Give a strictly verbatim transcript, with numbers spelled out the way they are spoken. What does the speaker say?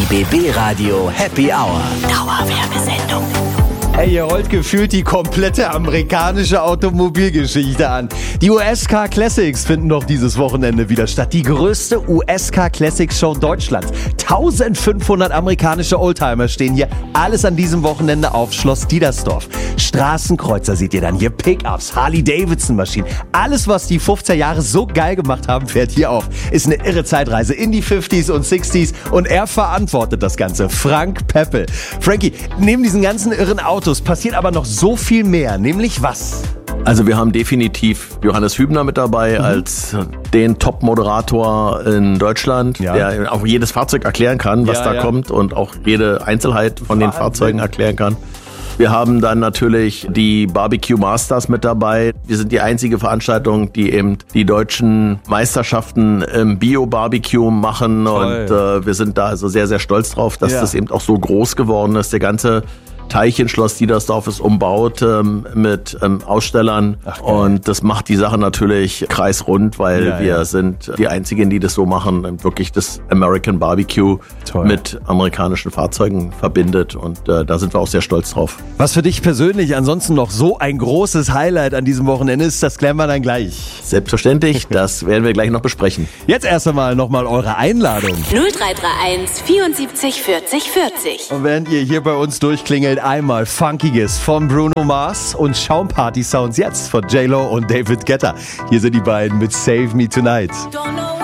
B B Radio Happy Hour. Dauerwerbesendung. Hey, ihr rollt gefühlt die komplette amerikanische Automobilgeschichte an. Die U S Car Classics finden doch dieses Wochenende wieder statt. Die größte U S Car Classics Show Deutschlands. eintausendfünfhundert amerikanische Oldtimer stehen hier. Alles an diesem Wochenende auf Schloss Diedersdorf. Straßenkreuzer seht ihr dann hier, Pickups, Harley-Davidson-Maschinen. Alles, was die fünfziger Jahre so geil gemacht haben, fährt hier auf. Ist eine irre Zeitreise in die fünfziger und sechziger und er verantwortet das Ganze. Frank Peppel. Frankie, neben diesen ganzen irren Autos passiert aber noch so viel mehr, nämlich was? Also wir haben definitiv Johannes Hübner mit dabei mhm. als den Top-Moderator in Deutschland, ja. der auch jedes Fahrzeug erklären kann, was ja, da ja. kommt und auch jede Einzelheit von den Fahrzeugen erklären kann. Wir haben dann natürlich die Barbecue Masters mit dabei. Wir sind die einzige Veranstaltung, die eben die deutschen Meisterschaften im Bio-Barbecue machen. Toll. Und äh, wir sind da also sehr, sehr stolz drauf, dass ja. das eben auch so groß geworden ist. Der ganze Teilchen Schloss Diedersdorf ist umbaut ähm, mit ähm, Ausstellern. Ach, und das macht die Sache natürlich kreisrund, weil ja, wir ja. sind die Einzigen, die das so machen, wirklich das American Barbecue Toll. Mit amerikanischen Fahrzeugen verbindet und äh, da sind wir auch sehr stolz drauf. Was für dich persönlich ansonsten noch so ein großes Highlight an diesem Wochenende ist, das klären wir dann gleich. Selbstverständlich, das werden wir gleich noch besprechen. Jetzt erst einmal nochmal eure Einladung. null drei drei eins vierundsiebzig vierzig vierzig. Und während ihr hier bei uns durchklingelt, einmal Funkiges von Bruno Mars und Schaumparty-Sounds jetzt von J-Lo und David Guetta. Hier sind die beiden mit Save Me Tonight.